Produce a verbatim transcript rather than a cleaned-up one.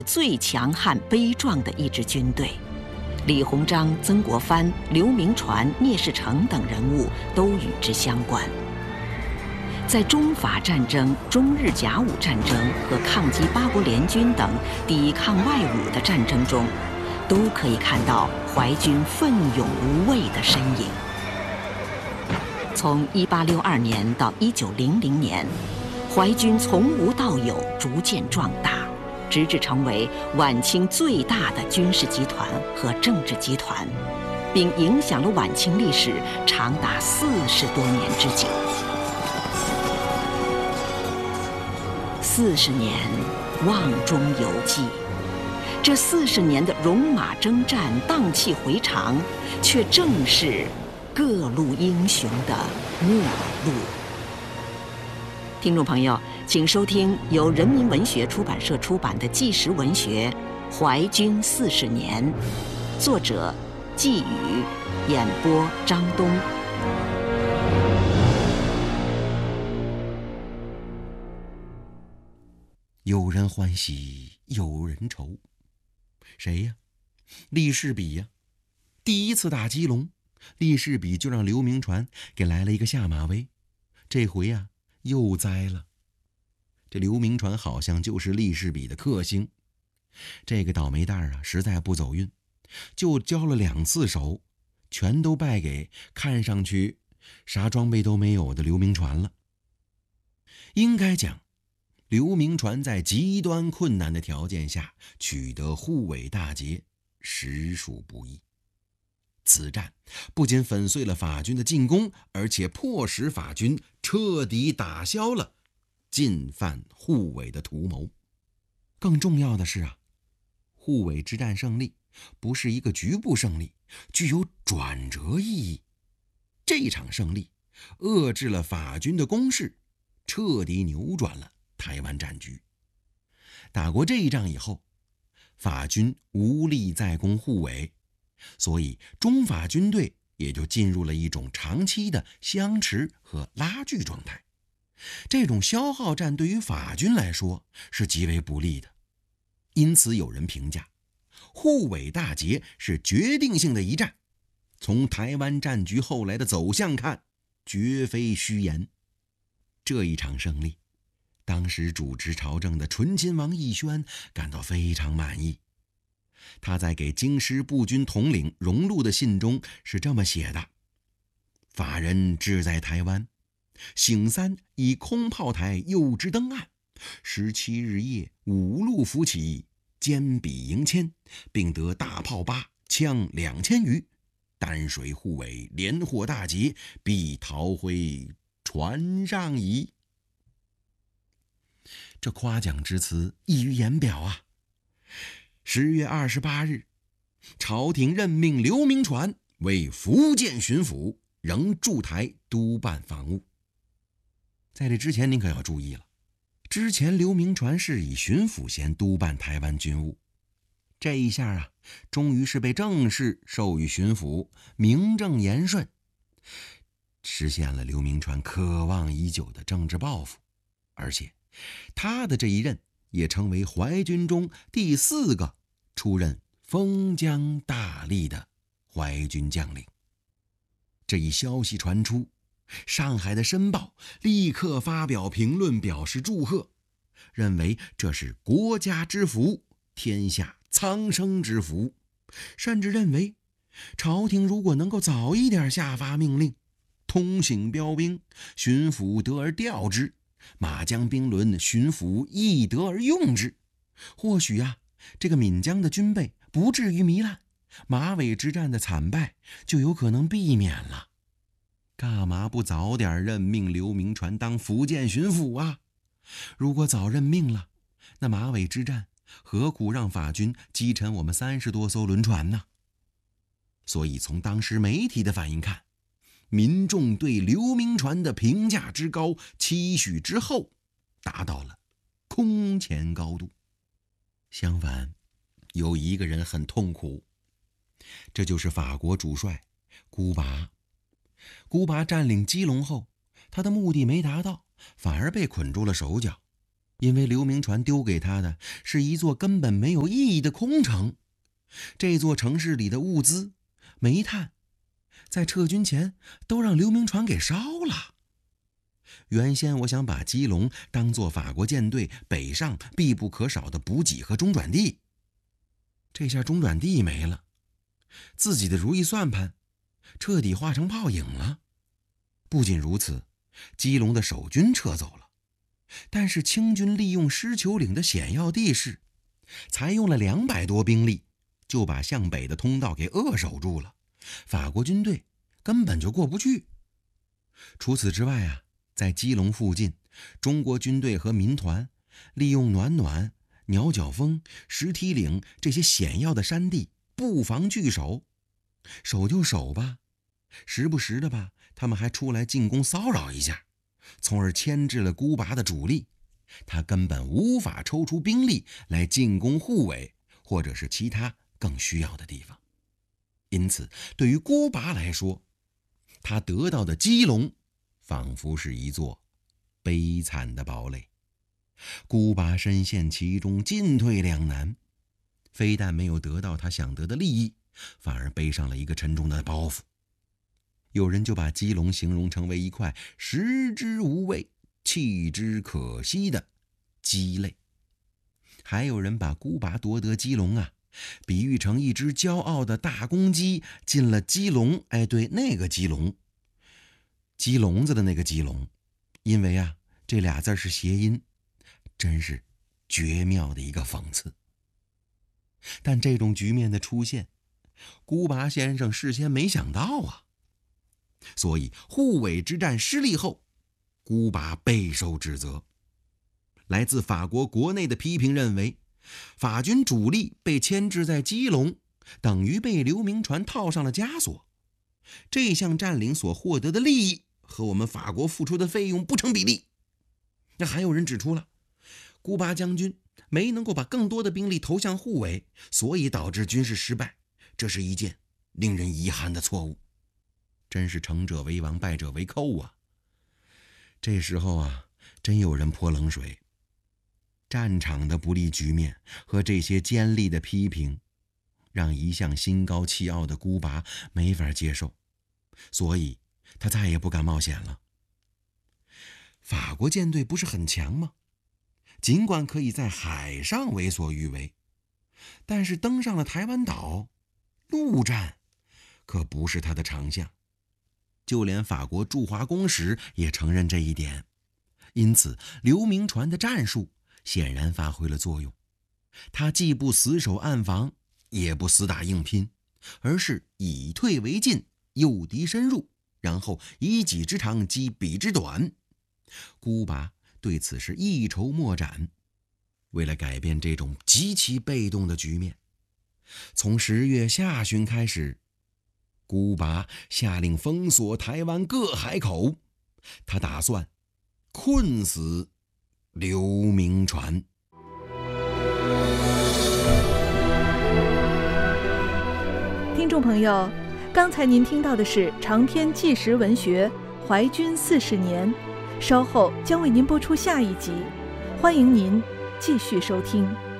最强悍悲壮的一支军队。李鸿章、曾国藩、刘铭传、聂士成等人物都与之相关。在中法战争、中日甲午战争和抗击八国联军等抵抗外侮的战争中，都可以看到淮军奋勇无畏的身影。从一八六二年到一九零零年，淮军从无到有，逐渐壮大，直至成为晚清最大的军事集团和政治集团，并影响了晚清历史长达四十多年之久。四十年，瓮中有记。这四十年的戎马征战、荡气回肠，却正是各路英雄的末路。听众朋友，请收听由人民文学出版社出版的纪实文学《淮军四十年》，作者季宇，演播张东。 有人欢喜有人愁，谁呀？利士比呀！第一次打基隆，利士比就让刘铭传给来了一个下马威，这回呀又栽了。这刘铭传好像就是利士比的克星，这个倒霉蛋啊实在不走运，就交了两次手，全都败给看上去啥装备都没有的刘铭传了。应该讲，刘铭传在极端困难的条件下取得护卫大捷，实属不易。此战不仅粉碎了法军的进攻，而且迫使法军彻底打消了进犯护卫的图谋。更重要的是啊，护卫之战胜利不是一个局部胜利，具有转折意义。这场胜利遏制了法军的攻势，彻底扭转了台湾战局。打过这一仗以后，法军无力再攻护卫，所以中法军队也就进入了一种长期的相持和拉锯状态。这种消耗战对于法军来说是极为不利的，因此有人评价，护卫大捷是决定性的一战，从台湾战局后来的走向看，绝非虚言。这一场胜利，当时主持朝政的醇亲王奕宣感到非常满意。他在给京师步军统领荣禄的信中是这么写的：法人志在台湾，醒三以空炮台诱之登岸，十七日夜五路伏起，坚壁迎迁，并得大炮八，枪两千余，淡水护卫连获大捷，必逃回船上矣。这夸奖之词溢于言表啊！十月二十八日，朝廷任命刘铭传为福建巡抚，仍驻台督办防务。在这之前您可要注意了，之前刘铭传是以巡抚衔督办台湾军务，这一下啊，终于是被正式授予巡抚，名正言顺，实现了刘铭传渴望已久的政治抱负。而且他的这一任也成为淮军中第四个出任封疆大吏的淮军将领。这一消息传出，上海的《申报》立刻发表评论表示祝贺，认为这是国家之福，天下苍生之福，甚至认为朝廷如果能够早一点下发命令，通行标兵，巡抚得而调之，马江兵轮，巡抚亦得而用之，或许啊，这个闽江的军备不至于糜烂，马尾之战的惨败就有可能避免了。干嘛不早点任命刘铭传当福建巡抚啊？如果早任命了，那马尾之战何苦让法军击沉我们三十多艘轮船呢？所以从当时媒体的反应看，民众对刘铭传的评价之高，期许之厚，达到了空前高度。相反，有一个人很痛苦，这就是法国主帅孤拔。孤拔占领基隆后，他的目的没达到，反而被捆住了手脚。 因为刘铭传丢给他的是一座根本没有意义的空城。这座城市里的物资、煤炭，在撤军前都让刘铭传给烧了。原先我想把基隆当作法国舰队北上必不可少的补给和中转地，这下中转地没了，自己的如意算盘彻底化成泡影了。不仅如此，基隆的守军撤走了，但是清军利用狮球岭的险要地势，才用了两百多兵力就把向北的通道给扼守住了，法国军队根本就过不去。除此之外啊，在基隆附近，中国军队和民团利用暖暖、鸟脚峰、石梯岭这些险要的山地布防据守。守就守吧，时不时的吧，他们还出来进攻骚扰一下，从而牵制了孤拔的主力。他根本无法抽出兵力来进攻护卫或者是其他更需要的地方。因此对于孤拔来说，他得到的基隆仿佛是一座悲惨的堡垒。孤拔深陷其中，进退两难，非但没有得到他想得的利益，反而背上了一个沉重的包袱。有人就把基隆形容成为一块食之无味、弃之可惜的鸡肋。还有人把孤拔夺得基隆啊，比喻成一只骄傲的大公鸡进了鸡笼。哎，对，那个鸡笼，鸡笼子的那个鸡笼，因为啊，这俩字是谐音，真是绝妙的一个讽刺。但这种局面的出现，孤拔先生事先没想到啊。所以护卫之战失利后，孤拔备受指责。来自法国国内的批评认为，法军主力被牵制在基隆，等于被刘铭传套上了枷锁。这项占领所获得的利益和我们法国付出的费用不成比例。那还有人指出了，孤拔将军没能够把更多的兵力投向护卫，所以导致军事失败，这是一件令人遗憾的错误。真是成者为王，败者为寇啊！这时候啊，真有人泼冷水。战场的不利局面和这些尖利的批评，让一向心高气傲的孤拔没法接受，所以他再也不敢冒险了。法国舰队不是很强吗？尽管可以在海上为所欲为，但是登上了台湾岛，陆战可不是他的长项。就连法国驻华公使也承认这一点。因此刘铭传的战术显然发挥了作用。他既不死守暗防，也不死打硬拼，而是以退为进，诱敌深入，然后以己之长击彼之短。孤拔对此是一筹莫展。为了改变这种极其被动的局面，从十月下旬开始，孤拔下令封锁台湾各海口，他打算困死刘铭传。 听众朋友，刚才您听到的是长篇纪实文学《淮军四十年》，稍后将为您播出下一集，欢迎您继续收听。